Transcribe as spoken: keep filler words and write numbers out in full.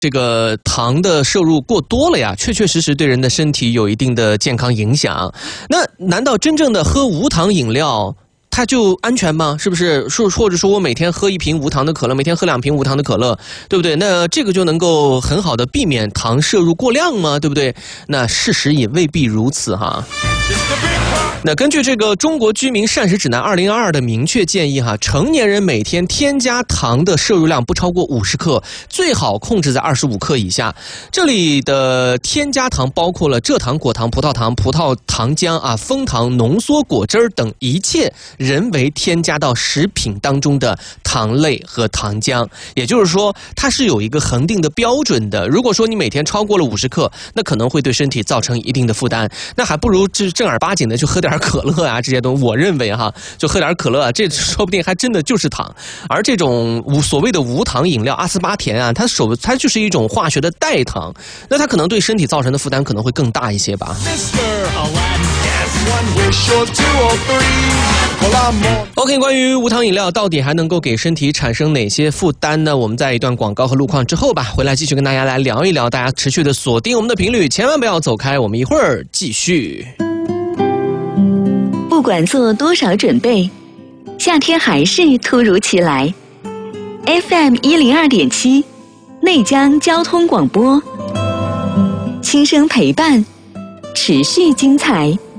这个糖的摄入过多了呀，确确实实对人的身体有一定的健康影响。那难道真正的喝无糖饮料它就安全吗？是不是？说或者说我每天喝一瓶无糖的可乐，每天喝两瓶无糖的可乐，对不对？那这个就能够很好的避免糖摄入过量吗？对不对？那事实也未必如此哈。那根据这个《中国居民膳食指南二零二二》的明确建议哈，成年人每天添加糖的摄入量不超过五十克，最好控制在二十五克以下。这里的添加糖包括了蔗糖、果糖、葡萄糖、葡萄糖浆啊、枫糖、浓缩果汁等一切人为添加到食品当中的糖类和糖浆。也就是说，它是有一个恒定的标准的。如果说你每天超过了五十克，那可能会对身体造成一定的负担。那还不如正正儿八经的去喝点可乐啊，这些东西，我认为哈，就喝点可乐啊，这说不定还真的就是糖。而这种无所谓的无糖饮料阿斯巴甜啊，它手它就是一种化学的代糖，那它可能对身体造成的负担可能会更大一些吧。OK， 关于无糖饮料到底还能够给身体产生哪些负担呢？我们在一段广告和路况之后吧，回来继续跟大家来聊一聊。大家持续的锁定我们的频率，千万不要走开，我们一会儿继续。 不管做多少准备，夏天还是突如其来。F M 一零二点七，内江交通广播，轻声陪伴，持续精彩。